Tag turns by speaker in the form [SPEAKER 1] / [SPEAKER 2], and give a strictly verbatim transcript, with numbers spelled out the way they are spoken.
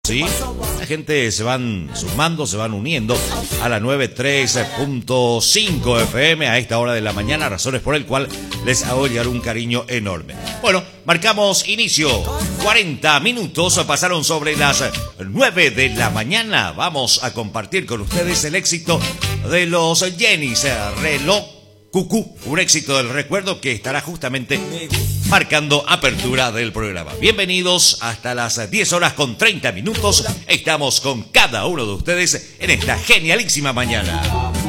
[SPEAKER 1] ¿Sí? La gente se van sumando, se van uniendo a la noventa y tres punto cinco F M a esta hora de la mañana, razones por el cual les hago llegar un cariño enorme. Bueno, marcamos inicio. cuarenta minutos pasaron sobre las nueve de la mañana. Vamos a compartir con ustedes el éxito de los Jennys, Reloj Cucú, un éxito del recuerdo que estará justamente marcando apertura del programa. Bienvenidos hasta las diez horas con treinta minutos. Estamos con cada uno de ustedes en esta genialísima mañana.